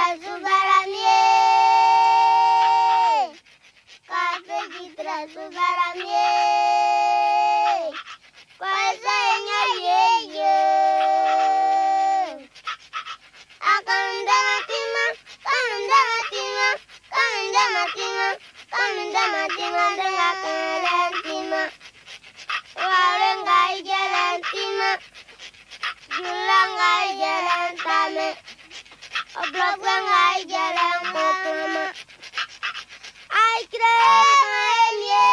sugaramie. Café Citra sugaramie. Pasanya ye. Akanda matima, kanda matima, kanda matima, kanda matima dengan kelentima. Walengai jalan tima, julangai jalan tame, oblogangai jalan mokama. Ai kremaemye,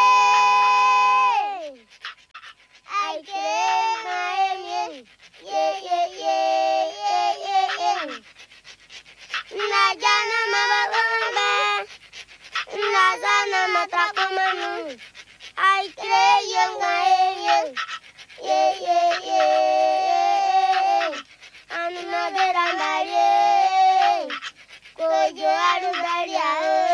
ai kremaemye, ye. Najana mabagamba, najana matakomanu. Ai kreyongaemye, ye. Anu maberambare, kojo alu bariao.